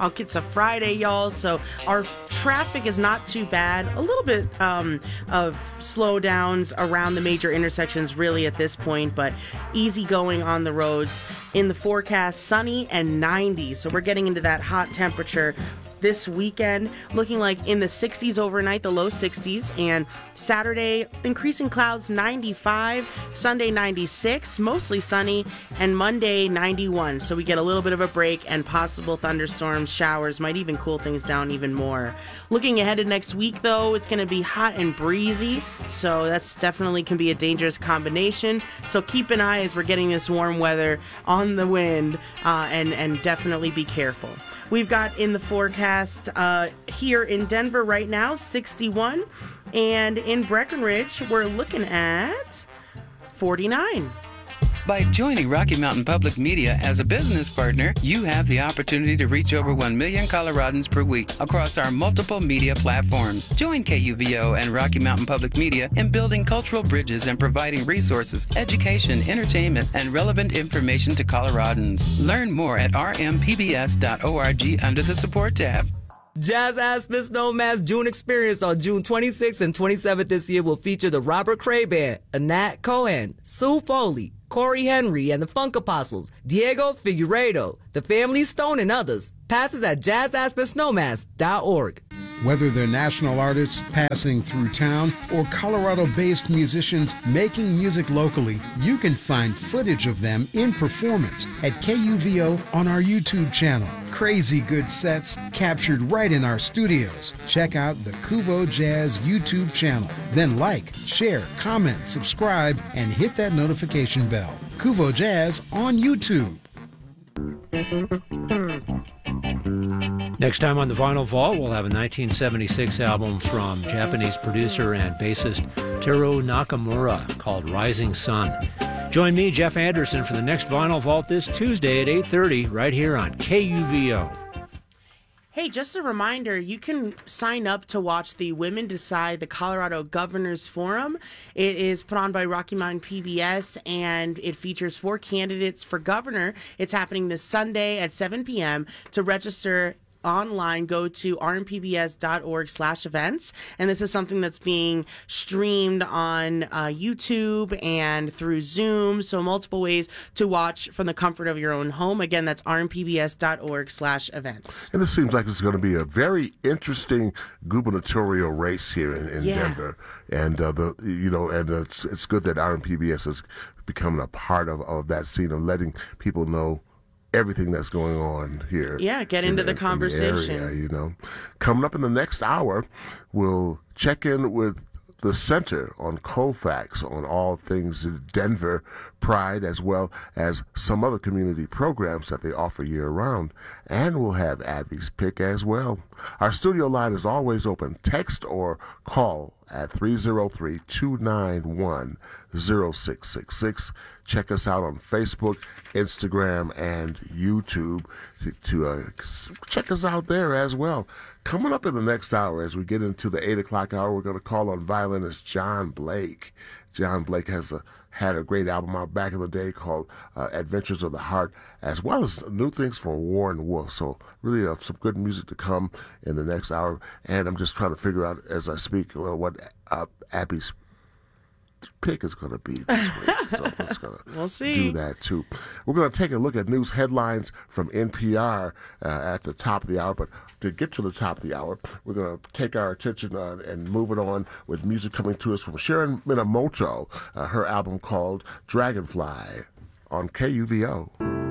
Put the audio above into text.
It's a Friday, y'all, so our traffic is not too bad. A little bit of slowdowns around the major intersections really at this point, but easy going on the roads. In the forecast, sunny and 90, so we're getting into that hot temperature this weekend, looking like in the 60s overnight, the low 60s, and Saturday, increasing clouds, 95, Sunday, 96, mostly sunny, and Monday, 91. So we get a little bit of a break, and possible thunderstorms, showers might even cool things down even more. Looking ahead to next week, though, it's going to be hot and breezy, so that's definitely can be a dangerous combination. So keep an eye as we're getting this warm weather on the wind, and definitely be careful. We've got in the forecast here in Denver right now, 61. And in Breckenridge, we're looking at 49. By joining Rocky Mountain Public Media as a business partner, you have the opportunity to reach over 1 million Coloradans per week across our multiple media platforms. Join KUVO and Rocky Mountain Public Media in building cultural bridges and providing resources, education, entertainment, and relevant information to Coloradans. Learn more at rmpbs.org under the support tab. Jazz Aspens Snowman's June Experience on June 26th and 27th this year will feature the Robert Cray Band, Anat Cohen, Sue Foley, Corey Henry and the Funk Apostles, Diego Figueiredo, the Family Stone, and others. Passes at jazzaspensnowmass.org. Whether they're national artists passing through town or Colorado-based musicians making music locally, you can find footage of them in performance at KUVO on our YouTube channel. Crazy good sets captured right in our studios. Check out the Kuvo Jazz YouTube channel. Then like, share, comment, subscribe, and hit that notification bell. Kuvo Jazz on YouTube. Next time on the Vinyl Vault, we'll have a 1976 album from Japanese producer and bassist Teru Nakamura called Rising Sun. Join me, Jeff Anderson, for the next Vinyl Vault this Tuesday at 8:30 right here on KUVO. Hey, just a reminder, you can sign up to watch the Women Decide the Colorado Governors Forum. It is put on by Rocky Mountain PBS, and it features 4 candidates for governor. It's happening this Sunday at 7 p.m. To register online, go to rmpbs.org/events, and this is something that's being streamed on YouTube and through Zoom, so multiple ways to watch from the comfort of your own home. Again, that's rmpbs.org/events. And it seems like it's going to be a very interesting gubernatorial race here in Denver, and it's good that RMPBS is becoming a part of that scene of letting people know everything that's going on here. Yeah, get into the conversation. In the area, Coming up in the next hour, we'll check in with the Center on Colfax on all things Denver Pride, as well as some other community programs that they offer year-round. And we'll have Abby's Pick as well. Our studio line is always open. Text or call at 303-291-0666. Check us out on Facebook, Instagram, and YouTube to check us out there as well. Coming up in the next hour, as we get into the 8 o'clock hour, we're going to call on violinist John Blake. John Blake had a great album out back in the day called Adventures of the Heart, as well as new things for Warren Wolf. So really some good music to come in the next hour. And I'm just trying to figure out as I speak what Abby's pick is going to be this week. So let's we'll see. Do that too. We're going to take a look at news headlines from NPR at the top of the hour. But to get to the top of the hour, we're going to take our attention and move it on with music coming to us from Sharon Minamoto, her album called Dragonfly on KUVO.